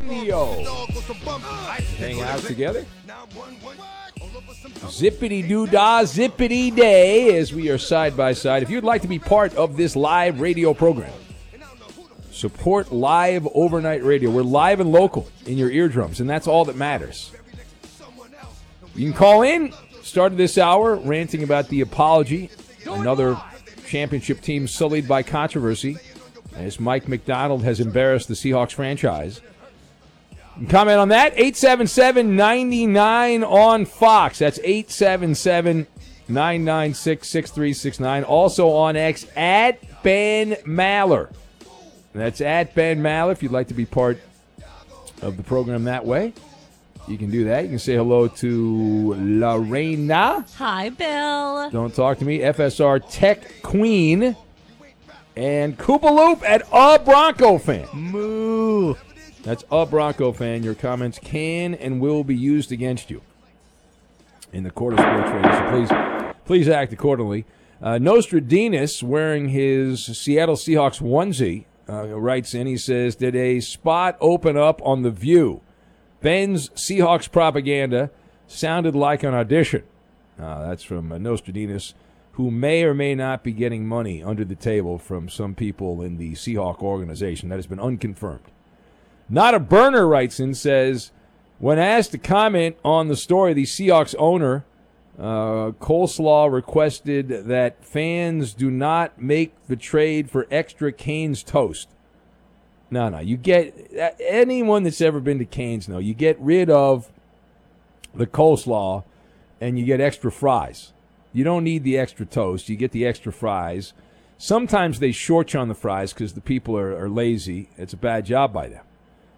Radio. Hang out together. Zippity-doo-dah, zippity-day, as we are side by side. If you'd like to be part of this live radio program, support live overnight radio. We're live and local in your eardrums, and that's all that matters. You can call in. Started this hour ranting about the apology. Another championship team sullied by controversy as Mike Macdonald has embarrassed the Seahawks franchise. You can comment on that. 877-99 on Fox. That's 877-996-6369. Also on X, at Ben Maller. That's at Ben Maller if you'd like to be part of the program that way. You can do that. You can say hello to Lorena. Hi, Bill. Don't talk to me. FSR Tech Queen. And Koopaloop at A Bronco Fan. Moo. That's A Bronco Fan. Your comments can and will be used against you in the court of sports radio. So please act accordingly. Nostradamus, wearing his Seattle Seahawks onesie, writes in. He says, did a spot open up on The View? Ben's Seahawks propaganda sounded like an audition. That's from Nostradamus, who may or may not be getting money under the table from some people in the Seahawk organization. That has been unconfirmed. Not a Burner writes in, says, when asked to comment on the story, the Seahawks owner, Coleslaw, requested that fans do not make the trade for extra Cane's toast. No. You get anyone that's ever been to Cane's know you get rid of the coleslaw and you get extra fries. You don't need the extra toast. You get the extra fries. Sometimes they short you on the fries because the people are lazy. It's a bad job by them.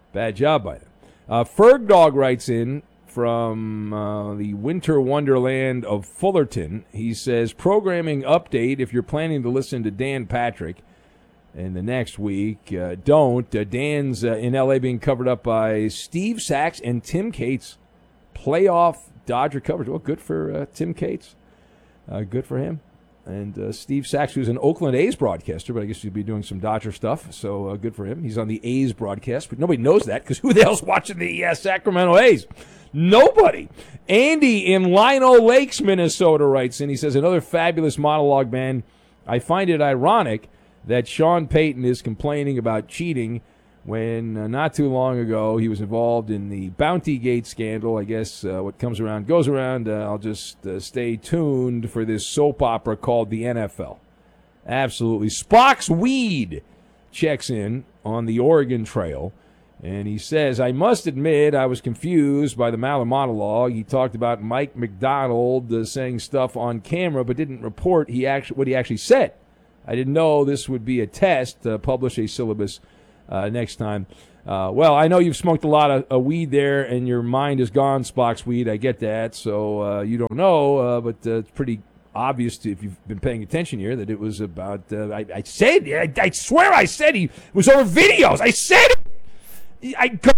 Ferg Dog writes in from the winter wonderland of Fullerton. He says, programming update, if you're planning to listen to Dan Patrick in the next week, don't. Dan's in L.A. being covered up by Steve Sachs and Tim Cates. Playoff Dodger coverage. Well, good for Tim Cates. Good for him. And Steve Sachs, who's an Oakland A's broadcaster, but I guess he'd be doing some Dodger stuff, so good for him. He's on the A's broadcast, but nobody knows that because who the hell's watching the Sacramento A's? Nobody. Andy in Lino Lakes, Minnesota writes in. He says, another fabulous monologue, man. I find it ironic that Sean Payton is complaining about cheating when not too long ago he was involved in the Bounty Gate scandal. I guess what comes around goes around. I'll just stay tuned for this soap opera called the NFL. Absolutely. Spock's Weed checks in on the Oregon Trail, and he says, I must admit I was confused by the Maller monologue. He talked about Mike Macdonald saying stuff on camera but didn't report what he actually said. I didn't know this would be a test to publish a syllabus next time. Well, I know you've smoked a lot of weed there, and your mind is gone, Spock's Weed. I get that. So you don't know, but it's pretty obvious if you've been paying attention here that it was about, I swear I said it was over videos. I said it.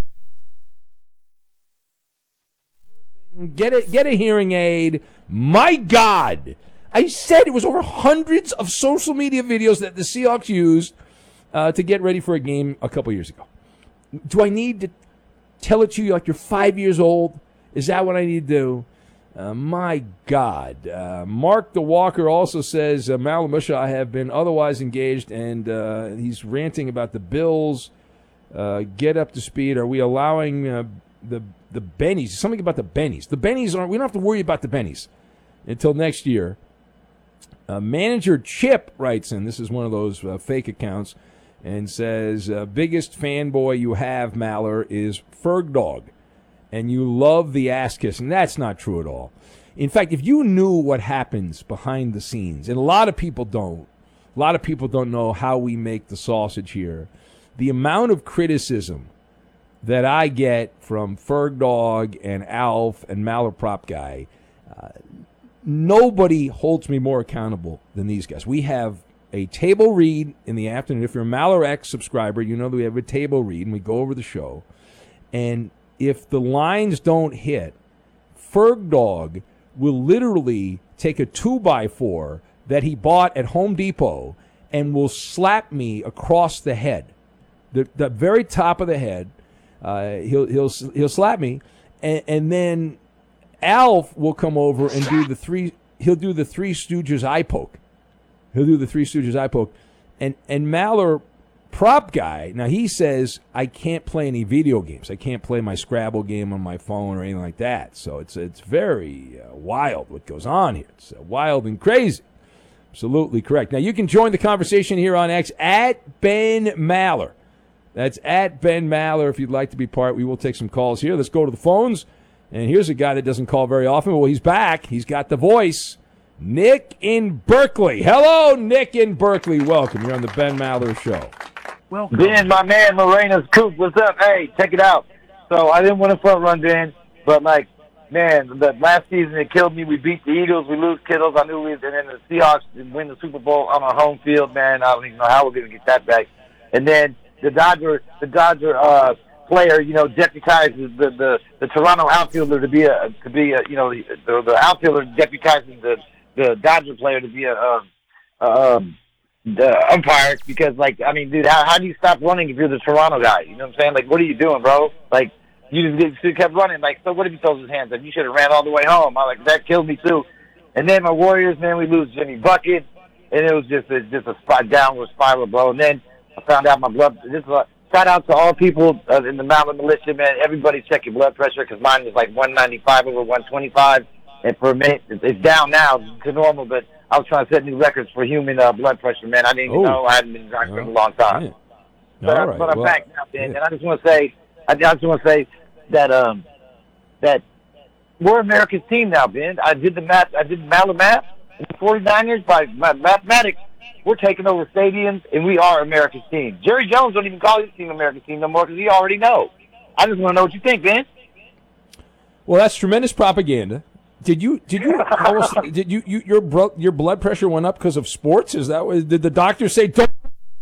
Get a hearing aid. My God. I said it was over hundreds of social media videos that the Seahawks used to get ready for a game a couple years ago. Do I need to tell it to you like you're 5 years old? Is that what I need to do? My God. Mark the Walker also says, Malamusha, I have been otherwise engaged, and he's ranting about the Bills. Get up to speed. Are we allowing the Bennies? Something about the Bennies. The Bennies aren't. We don't have to worry about the Bennies until next year. Manager Chip writes in, this is one of those fake accounts, and says, biggest fanboy you have, Maller, is Ferg Dog, and you love the ass kissing. That's not true at all. In fact, if you knew what happens behind the scenes, and a lot of people don't know how we make the sausage here, the amount of criticism that I get from Ferg Dog and Alf and Maller Prop Guy, nobody holds me more accountable than these guys. We have a table read in the afternoon. If you're a Maller X subscriber, you know that we have a table read, and we go over the show. And if the lines don't hit, Ferg Dog will literally take a 2x4 that he bought at Home Depot and will slap me across the head, the very top of the head. He'll slap me, and then Alf will come over and do the three. He'll do the Three Stooges eye poke. And Maller, prop guy. Now he says I can't play any video games. I can't play my Scrabble game on my phone or anything like that. So it's very wild what goes on here. It's wild and crazy. Absolutely correct. Now you can join the conversation here on X at Ben Maller. That's at Ben Maller if you'd like to be part. We will take some calls here. Let's go to the phones. And here's a guy that doesn't call very often. Well, he's back. He's got the voice. Nick in Berkeley. Hello, Nick in Berkeley. Welcome. You're on the Ben Maller Show. Welcome. Ben, my man, Lorena's Coop. What's up? Hey, check it out. So I didn't want to front run, Ben, but, man, the last season it killed me. We beat the Eagles. We lose Kittles. I knew and then the Seahawks win the Super Bowl on our home field, man. I don't even know how we're going to get that back. And then the Dodger player, deputizes the Toronto outfielder to be the outfielder deputizing the Dodger player to be the umpire because, dude, how do you stop running if you're the Toronto guy? You know what I'm saying? What are you doing, bro? You just kept running. So what if he throws his hands up? You should have ran all the way home. That killed me too. And then my Warriors, man, we lose Jimmy Bucket, and it was just a downward spiral, bro. And then I found out my blood. Shout out to all people in the Maller Militia, man. Everybody check your blood pressure because mine was 195 over 125. And for a minute, it's down now to normal, but I was trying to set new records for human blood pressure, man. I didn't even know. I hadn't been driving for a long time. Yeah. But I'm back now, Ben. Yeah. And I just want to say, that we're America's team now, Ben. I did the math. I did the Maller math. In the 49ers, by mathematics, we're taking over stadiums, and we are America's team. Jerry Jones don't even call his team America's team no more because he already knows. I just want to know what you think, Ben. Well, that's tremendous propaganda. Did your blood pressure went up because of sports? Is that what, did the doctor say? Don't,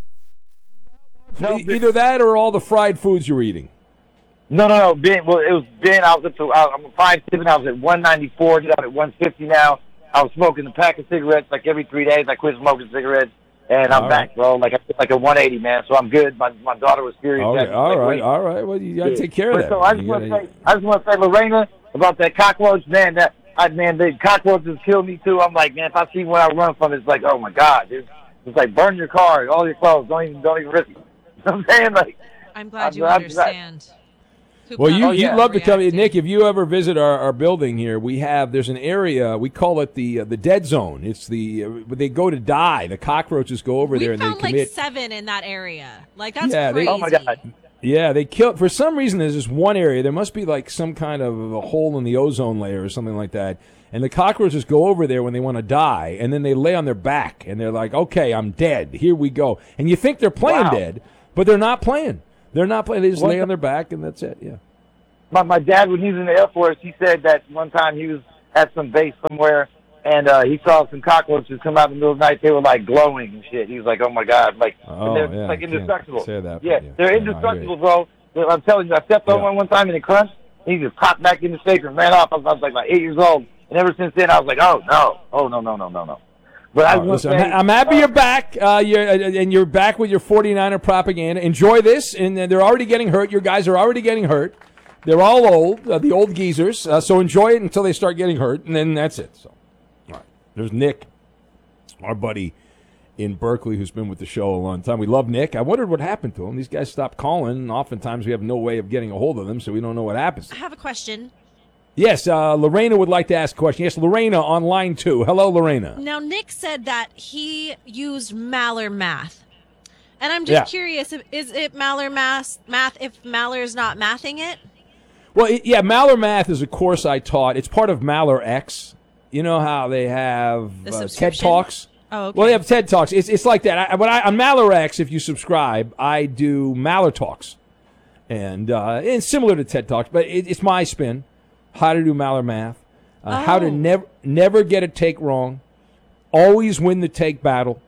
no, either that or all the fried foods you're eating. No, Ben. Well, it was Ben. I'm 5'7". I was at 194. I'm at 150 now. I was smoking a pack of cigarettes every 3 days. I quit smoking cigarettes, and I'm back, bro. I feel like a 180, man. So I'm good. My daughter was furious. Okay, all right. Well, you gotta take care of that. So I just want to say, Lorena, about that cockroach, man. The cockroaches kill me too. I'm like, man, if I see one I run from, it's like, oh my God, dude. It's burn your car, all your clothes. Don't even risk it. You know what I'm saying? I'm glad you understand. Well, you'd love to come, Nick. If you ever visit our building here, there's an area we call it the dead zone. It's they go to die. The cockroaches go over there and they commit. We found 7 in that area. That's crazy. Oh my God. Yeah, they kill. For some reason, there's this one area. There must be some kind of a hole in the ozone layer or something like that. And the cockroaches go over there when they want to die, and then they lay on their back, and they're like, "Okay, I'm dead. Here we go." And you think they're playing dead, but they're not playing. They're not playing. They just lay on their back, and that's it. Yeah. My dad, when he was in the Air Force, he said that one time he was at some base somewhere, and he saw some cockroaches come out in the middle of the night. They were glowing and shit. He was like, "Oh my God!" They're indestructible. Say that, yeah, they're indestructible, bro. I'm telling you, I stepped on one time and it crunched. He just popped back in the shaker and ran off. I was like 8 years old, and ever since then I was like, "Oh no." But I'm happy you're back. You're back with your 49er propaganda. Enjoy this, and they're already getting hurt. Your guys are already getting hurt. They're all old, the old geezers. So enjoy it until they start getting hurt, and then that's it. So, all right. There's Nick, our buddy in Berkeley, who's been with the show a long time. We love Nick. I wondered what happened to him. These guys stopped calling, and oftentimes we have no way of getting a hold of them, so we don't know what happens. I have a question. Yes, Lorena would like to ask a question. Yes, Lorena on line 2. Hello, Lorena. Now, Nick said that he used Maller math. And I'm just curious, is it Maller math if Maller is not mathing it? Well, Maller Math is a course I taught. It's part of Maller X. You know how they have TED Talks? Oh, okay. Well, they have TED Talks. It's like that. On Maller X, if you subscribe, I do Maller Talks. And it's similar to TED Talks, but it's my spin. How to do Maller Math. How to never get a take wrong. Always win the take battle.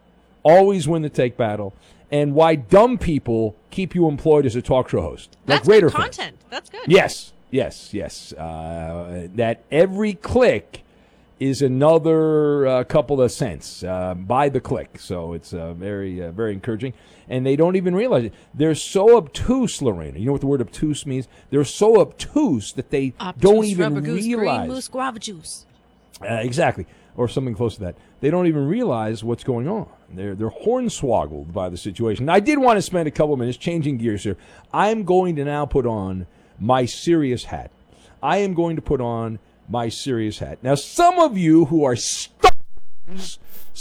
And why dumb people keep you employed as a talk show host. That's good content. That's good. Yes. That every click is another couple of cents by the click. So it's very, very encouraging. And they don't even realize it. They're so obtuse, Lorena. You know what the word obtuse means? They're so obtuse that they don't even realize. Green moose guava juice. Exactly. Or something close to that. They don't even realize what's going on. They're hornswoggled by the situation. Now, I did want to spend a couple of minutes changing gears here. I'm going to now put on my serious hat. I am going to put on my serious hat. Now, some of you who are stalkers,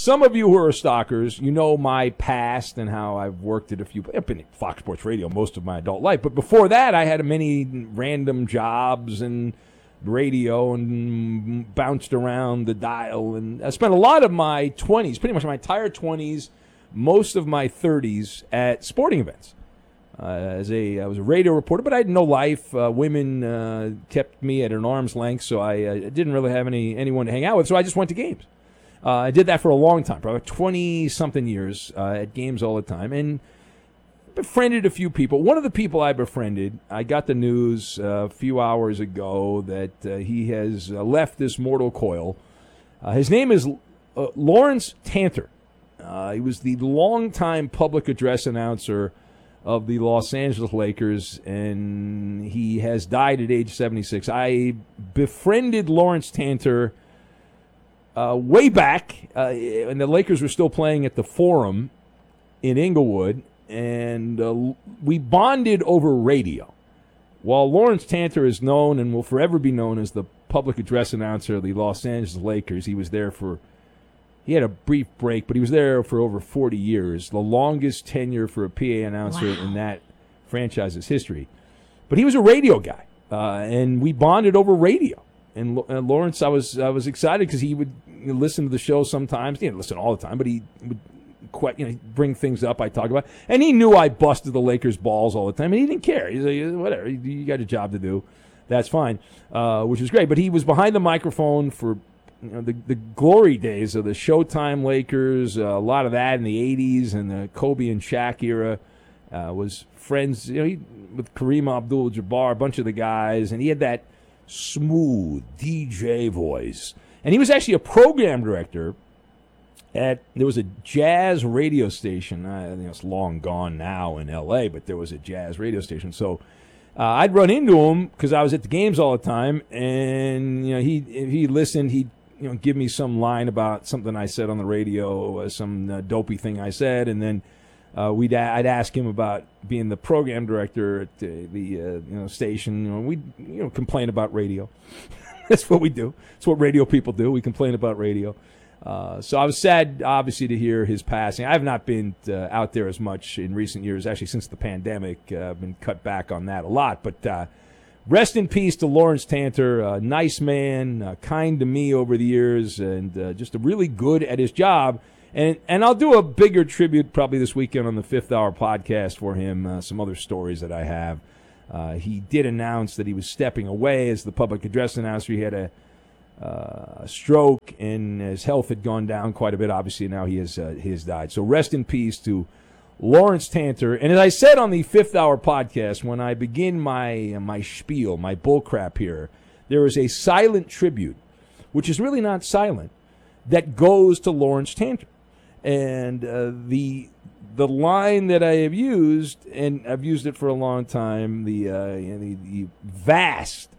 you know my past and how I've worked at I've been at Fox Sports Radio most of my adult life. But before that, I had many random jobs and radio and bounced around the dial. And I spent a lot of my 20s, pretty much my entire 20s, most of my 30s at sporting events. I was a radio reporter, but I had no life. Women kept me at an arm's length, so I didn't really have anyone to hang out with, so I just went to games. I did that for a long time, probably 20-something years, at games all the time, and befriended a few people. One of the people I befriended, I got the news a few hours ago that he has left this mortal coil. His name is Lawrence Tanter. He was the longtime public address announcer of the Los Angeles Lakers, and he has died at age 76. I befriended Lawrence Tanter way back, and the Lakers were still playing at the Forum in Inglewood, and we bonded over radio. While Lawrence Tanter is known and will forever be known as the public address announcer of the Los Angeles Lakers, he had a brief break, but he was there for over 40 years, the longest tenure for a PA announcer in that franchise's history. But he was a radio guy, and we bonded over radio. And Lawrence, I was excited because he would listen to the show sometimes. He didn't listen all the time, but he would bring things up I talk about. And he knew I busted the Lakers' balls all the time, and he didn't care. He's like, whatever, you got a job to do. That's fine, which was great. But he was behind the microphone for the glory days of the Showtime Lakers, a lot of that in the 80s and the Kobe and Shaq era. Was friends with Kareem Abdul-Jabbar, a bunch of the guys, and he had that smooth DJ voice. And he was actually a program director there was a jazz radio station. I think it's long gone now in L.A., but there was a jazz radio station. So I'd run into him because I was at the games all the time, and if he listened, he'd give me some line about something I said on the radio, some dopey thing I said, and then I'd ask him about being the program director at the station. We'd complain about radio. That's what we do. That's what radio people do. We complain about radio. So I was sad, obviously, to hear his passing. I have not been out there as much in recent years, actually since the pandemic. I've been cut back on that a lot. But rest in peace to Lawrence Tanter, a nice man, kind to me over the years, and just really good at his job. And I'll do a bigger tribute probably this weekend on the Fifth Hour podcast for him, some other stories that I have. He did announce that he was stepping away as the public address announcer. He had a stroke, and his health had gone down quite a bit. Obviously, now he has died. So rest in peace to Lawrence Tanter. And as I said on the Fifth Hour podcast, when I begin my spiel, my bullcrap here, there is a silent tribute, which is really not silent, that goes to Lawrence Tanter. And the line that I have used, and I've used it for a long time, the vast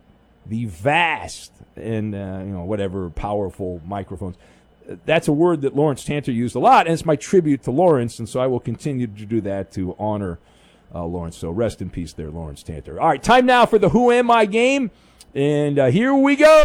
and whatever powerful microphones. That's a word that Lawrence Tanter used a lot, and it's my tribute to Lawrence, and so I will continue to do that to honor Lawrence. So rest in peace there, Lawrence Tanter. All right, time now for the Who Am I game, and here we go.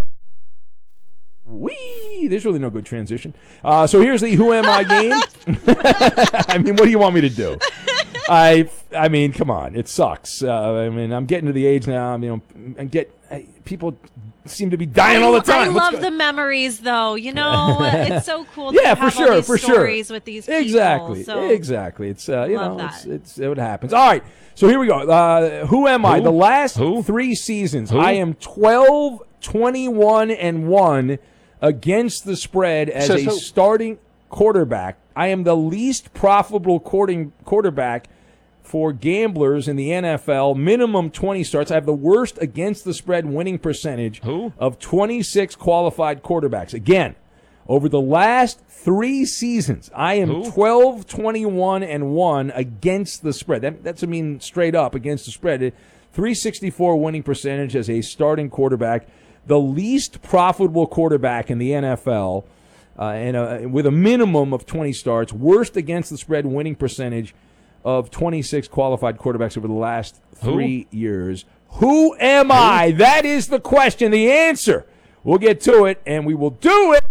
Whee! There's really no good transition. So here's the Who Am I game. I mean, what do you want me to do? I mean, come on, it sucks. I'm getting to the age now. People seem to be dying all the time. I love the memories, though. It's so cool. To have all these stories with these people. Exactly. So Exactly. It's it's what happens. All right. So here we go. Who am I? The last 3 seasons, I am 12, 21, and 1 against the spread as a starting quarterback. I am the least profitable quarterback for gamblers in the NFL, minimum 20 starts. I have the worst against the spread winning percentage of 26 qualified quarterbacks. Again, over the last 3 seasons, I am 12, 21, and 1 against the spread. That's straight up against the spread. 364 winning percentage as a starting quarterback. The least profitable quarterback in the NFL, with a minimum of 20 starts. Worst against the spread winning percentage of 26 qualified quarterbacks over the last 3 years. Who am I? That is the question. The answer. We'll get to it, and we will do it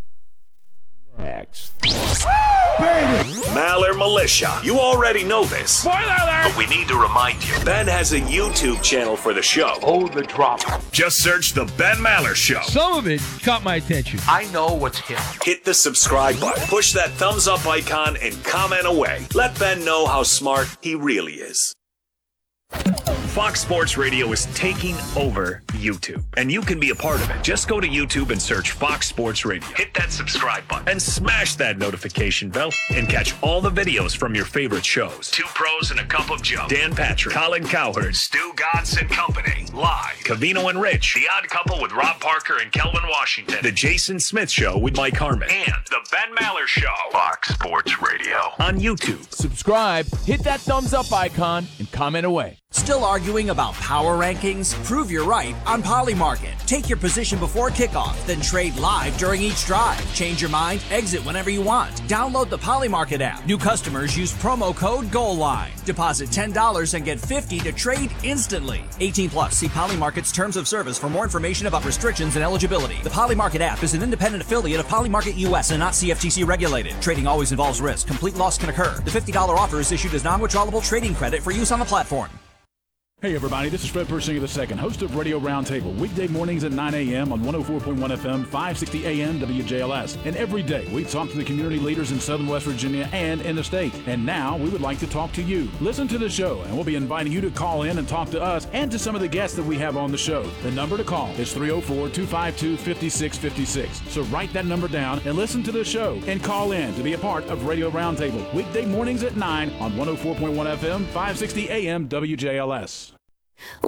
next. Maller Militia. You already know this. Spoiler alert! But we need to remind you. Ben has a YouTube channel for the show. Oh, the drama. Just search The Ben Maller Show. Some of it caught my attention. I know what's hip. Hit the subscribe button. Push that thumbs up icon and comment away. Let Ben know how smart he really is. Fox Sports Radio is taking over YouTube, and you can be a part of it. Just go to YouTube and search Fox Sports Radio. Hit that subscribe button and smash that notification bell and catch all the videos from your favorite shows. Two Pros and a Cup of Joe. Dan Patrick, Colin Cowherd, Stu Gatz and Company. Live. Covino and Rich. The Odd Couple with Rob Parker and Kelvin Washington. The Jason Smith Show with Mike Harmon. And The Ben Maller Show. Fox Sports Radio. On YouTube. Subscribe, hit that thumbs up icon, and comment away. Still arguing about power rankings? Prove you're right on Polymarket. Take your position before kickoff, then trade live during each drive. Change your mind, exit whenever you want. Download the Polymarket app. New customers use promo code GOALLINE. Deposit $10 and get $50 to trade instantly. 18 plus. See Polymarket's terms of service for more information about restrictions and eligibility. The Polymarket app is an independent affiliate of Polymarket US and not CFTC regulated. Trading always involves risk. Complete loss can occur. The $50 offer is issued as non-withdrawable trading credit for use on the platform. Hey everybody, this is Fred Persinger II, host of Radio Roundtable, weekday mornings at 9 a.m. on 104.1 FM, 560 AM WJLS. And every day we talk to the community leaders in Southern West Virginia and in the state. And now we would like to talk to you. Listen to the show, and we'll be inviting you to call in and talk to us and to some of the guests that we have on the show. The number to call is 304-252-5656. So write that number down and listen to the show and call in to be a part of Radio Roundtable, weekday mornings at 9 on 104.1 FM, 560 AM WJLS.